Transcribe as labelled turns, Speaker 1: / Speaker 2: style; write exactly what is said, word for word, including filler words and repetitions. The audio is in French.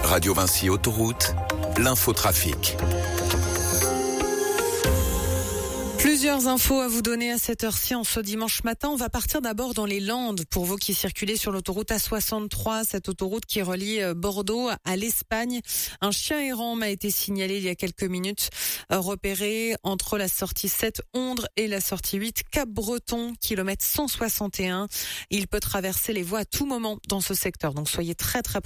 Speaker 1: Radio Vinci Autoroute, l'infotrafic.
Speaker 2: Plusieurs infos à vous donner à cette heure-ci en ce dimanche matin. On va partir d'abord dans les Landes pour vous qui circulez sur l'autoroute A soixante-trois, cette autoroute qui relie Bordeaux à l'Espagne. Un chien errant m'a été signalé il y a quelques minutes, repéré entre la sortie sept Ondres et la sortie huit Cap-Breton, kilomètre cent soixante et un. Il peut traverser les voies à tout moment dans ce secteur, donc soyez très très